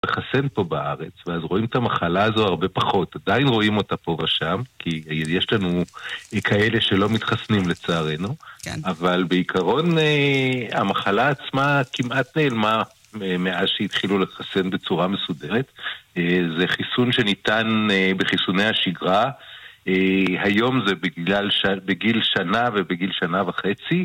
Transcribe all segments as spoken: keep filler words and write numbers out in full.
לחסן פה בארץ, ואז רואים את המחלה הזו הרבה פחות. עדיין רואים אותה פה ושם, כי יש לנו כאלה שלא מתחסנים לצערנו, כן. אבל בעיקרון המחלה עצמה כמעט נעלמה מאז שהתחילו לחסן בצורה מסודרת. זה חיסון שניתן בחיסוני השגרה, היום זה בגלל ש... בגיל שנה ובגיל שנה וחצי,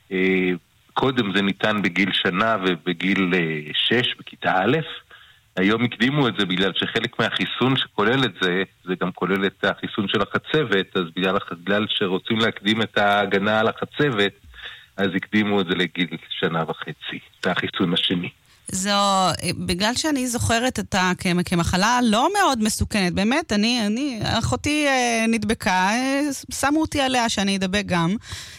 קודם זה ניתן בגיל שנה ובגיל שש בכיתה א', היום הקדימו את זה בגלל שחלק מהחיסון שכולל את זה, זה גם כולל את החיסון של החצבת, אז בגלל, בגלל שרוצים להקדים את ההגנה על החצבת, אז הקדימו את זה לגיל שנה וחצי, זה החיסון השני. זו, בגלל שאני זוכרת אותה כמחלה לא מאוד מסוכנת, באמת, אני, אני, אחותי נדבקה, שמו אותי עליה שאני אדבק גם,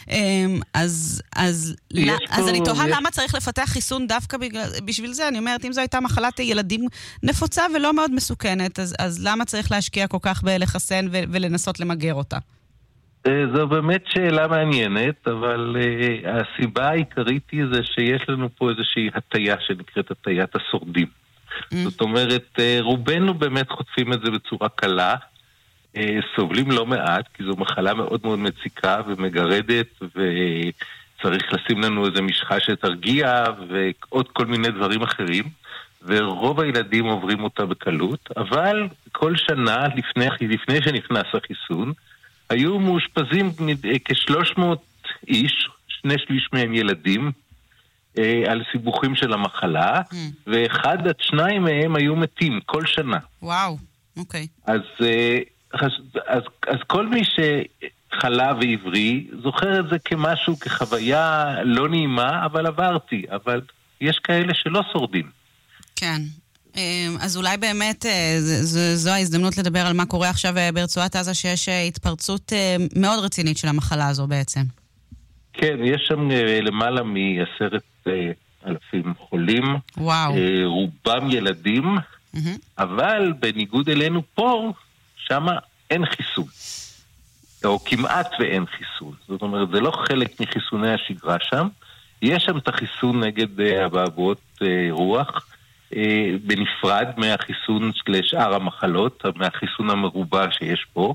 אז, אז, לא, אז פה, אני תוהה יש... למה צריך לפתח חיסון דווקא בשביל זה, אני אומרת, אם זו הייתה מחלת ילדים נפוצה ולא מאוד מסוכנת, אז, אז למה צריך להשקיע כל כך בלחסן ו- ולנסות למגר אותה? זו באמת שאלה מעניינת, אבל uh, הסיבה העיקרית היא זה שיש לנו פה איזושהי הטיה שנקראת הטיית השורדים. Mm. זאת אומרת, uh, רובנו באמת חוטפים את זה בצורה קלה, uh, סובלים לא מעט, כי זו מחלה מאוד מאוד מציקה ומגרדת, וצריך לשים לנו איזו משחה שתרגיע, ועוד כל מיני דברים אחרים, ורוב הילדים עוברים אותה בקלות, אבל כל שנה לפני, לפני שנכנס החיסון, היו מאושפזים כ-שלוש מאות איש, שני שליש מהם ילדים, אה, על סיבוכים של המחלה, mm. ואחד עד שניים מהם היו מתים כל שנה. וואו, אוקיי. אז, אה, אז, אז, אז כל מי שחלה ועברי זוכר את זה כמשהו, כחוויה לא נעימה, אבל עברתי. אבל יש כאלה שלא שורדים. כן. אז אולי באמת זו ההזדמנות לדבר על מה קורה עכשיו ברצועת עזה, שיש התפרצות מאוד רצינית של המחלה הזו בעצם. כן, יש שם למעלה מעשרת אלפים חולים. וואו. רובם ילדים, אבל בניגוד אלינו פה, שם אין חיסון. או כמעט ואין חיסון. זאת אומרת, זה לא חלק מחיסוני השגרה שם. יש שם את החיסון נגד אבעבועות רוח, בנפרד מהחיסון לשאר המחלות, מהחיסון המרובע שיש פה,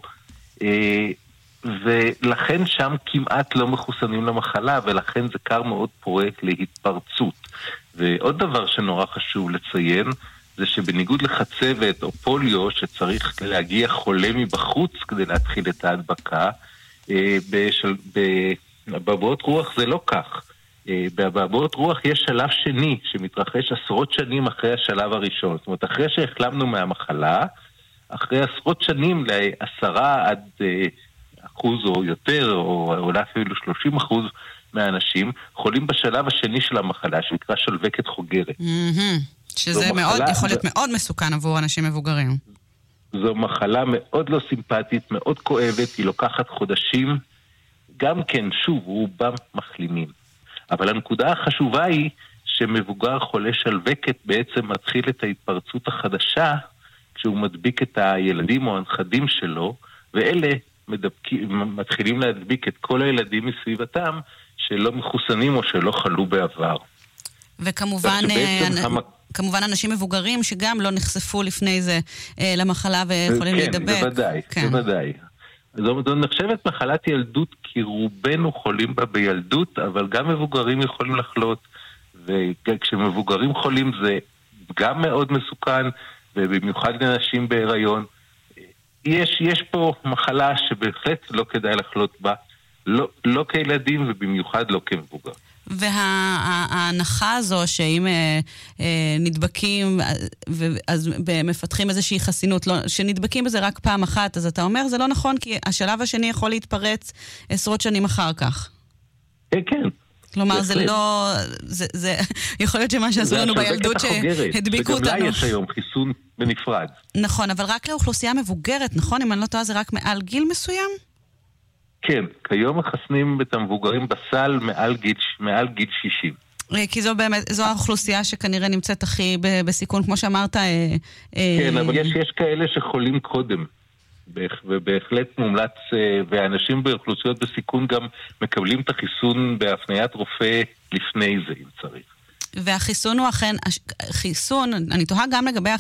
ולכן שם כמעט לא מחוסנים למחלה, ולכן זה קר מאוד פורק להתפרצות. ועוד דבר שנורא חשוב לציין, זה שבניגוד לחצבת או פוליו, שצריך להגיע חולה מבחוץ כדי להתחיל את ההדבקה, באבעבועות רוח זה לא כך. באבעבועות רוח יש שלב שני שמתרחש עשרות שנים אחרי השלב הראשון. זאת אומרת, אחרי שהחלמנו מהמחלה, אחרי עשרות שנים לעשרה עד אחוז או יותר, או אולי אפילו שלושים אחוז מהאנשים, חולים בשלב השני של המחלה, שנקרא שלווקת חוגרת. שזה מאוד, יכול להיות מאוד מסוכן עבור אנשים מבוגרים. זו מחלה מאוד לא סימפטית, מאוד כואבת, היא לוקחת חודשים, גם כן, שוב, רובם מחלימים. אבל הנקודה החשובה היא שמבוגר חולה שלווקת בעצם מתחיל את ההתפרצות החדשה כשהוא מדביק את הילדים או הנכדים שלו, ואלה מדבקים, מתחילים להדביק את כל הילדים מסביבתם שלא מחוסנים או שלא חלו בעבר. וכמובן המ... כמובן אנשים מבוגרים שגם לא נחשפו לפני זה למחלה ויכולים כן, להידבק. בוודאי, כן, בוודאי. זו, זו נחשבת מחלת ילדות, כי רובנו חולים בה בילדות, אבל גם מבוגרים יכולים לחלות, וכשמבוגרים חולים זה גם מאוד מסוכן, ובמיוחד לנשים בהיריון. יש, יש פה מחלה שבהחלט לא כדאי לחלות בה, לא, לא כילדים ובמיוחד לא כמבוגר. וההנחה הזו שאם אה, אה, נדבקים אז מפתחים איזושהי חסינות, לא, שנדבקים בזה רק פעם אחת, אז אתה אומר זה לא נכון, כי השלב השני יכול להתפרץ עשרות שנים אחר כך. כן, כן. כלומר זה לא, זה, זה יכול להיות שמה שעשו לנו בילדות שהדביקו אותנו. וגם לה יש היום חיסון בנפרד. נכון, אבל רק לאוכלוסייה מבוגרת, נכון? אם אני לא טועה זה רק מעל גיל מסוים? כן, כיום מחסנים את המבוגרים בסל מעל גיל, מעל גיל שישים. כי זו באמת, זו האוכלוסייה שכנראה נמצאת הכי בסיכון, כמו שאמרת. כן, אבל יש, יש כאלה שחולים קודם, ובהחלט מומלץ, ואנשים באוכלוסיות בסיכון גם מקבלים את החיסון בהפניית רופא לפני זה, אם צריך. והחיסון הוא אכן, חיסון, אני תוהה גם לגבי